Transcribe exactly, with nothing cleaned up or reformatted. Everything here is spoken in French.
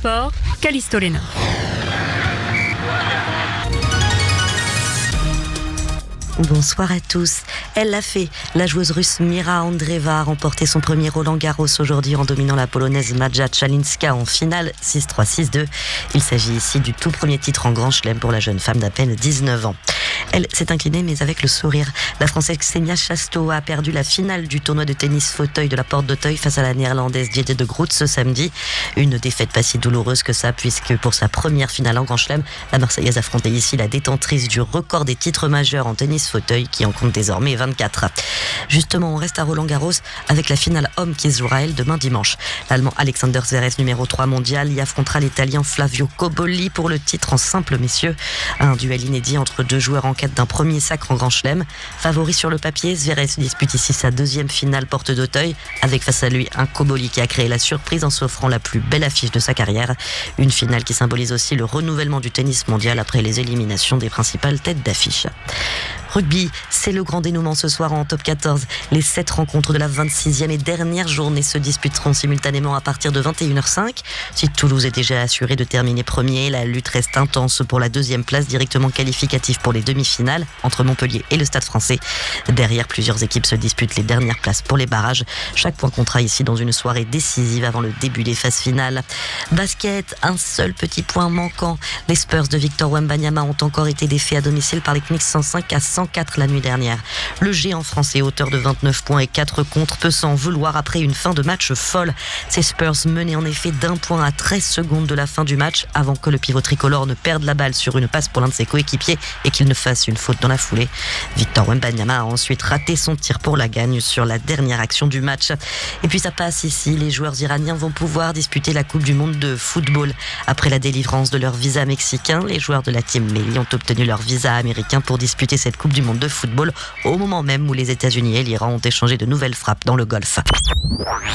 sport, Callisto Lena. Bonsoir à tous. Elle l'a fait. La joueuse russe Mira Andreeva a remporté son premier Roland Garros aujourd'hui en dominant la polonaise Maja Czalinska en finale six trois six deux. Il s'agit ici du tout premier titre en Grand Chelem pour la jeune femme d'à peine dix-neuf ans. Elle s'est inclinée mais avec le sourire. La Française Ksenia Shastova a perdu la finale du tournoi de tennis fauteuil de la Porte d'Auteuil face à la Néerlandaise Diede de Groot ce samedi. Une défaite pas si douloureuse que ça, puisque pour sa première finale en Grand Chelem, la Marseillaise affrontait ici la détentrice du record des titres majeurs en tennis fauteuil qui en compte désormais vingt-quatre. Justement, on reste à Roland Garros avec la finale homme qui se jouera elle demain dimanche. L'Allemand Alexander Zverev, numéro trois mondial, y affrontera l'Italien Flavio Cobolli pour le titre en simple messieurs. Un duel inédit entre deux joueurs en quête d'un premier sacre en Grand Chelem. Favori sur le papier, Zverev dispute ici sa deuxième finale Porte d'Auteuil, avec face à lui un Cobolli qui a créé la surprise en s'offrant la plus belle affiche de sa carrière. Une finale qui symbolise aussi le renouvellement du tennis mondial après les éliminations des principales têtes d'affiche. Rugby, c'est le grand dénouement ce soir en top quatorze. Les sept rencontres de la vingt-sixième et dernière journée se disputeront simultanément à partir de vingt et une heures cinq. Si Toulouse est déjà assuré de terminer premier, la lutte reste intense pour la deuxième place directement qualificative pour les demi-finales entre Montpellier et le Stade Français. Derrière, plusieurs équipes se disputent les dernières places pour les barrages. Chaque point comptera ici dans une soirée décisive avant le début des phases finales. Basket, un seul petit point manquant. Les Spurs de Victor Wembanyama ont encore été défaits à domicile par les Knicks cent cinq à cent quatre la nuit dernière. Le géant français, auteur de vingt-neuf points et quatre contre, peut s'en vouloir après une fin de match folle. Ces Spurs menaient en effet d'un point à treize secondes de la fin du match avant que le pivot tricolore ne perde la balle sur une passe pour l'un de ses coéquipiers et qu'il ne fasse une faute dans la foulée. Victor Wembanyama a ensuite raté son tir pour la gagne sur la dernière action du match. Et puis ça passe ici, les joueurs iraniens vont pouvoir disputer la Coupe du Monde de football. Après la délivrance de leur visa mexicain, les joueurs de la Team Melli ont obtenu leur visa américain pour disputer cette Coupe du Monde de football au moment même où les États-Unis et l'Iran ont échangé de nouvelles frappes dans le Golfe.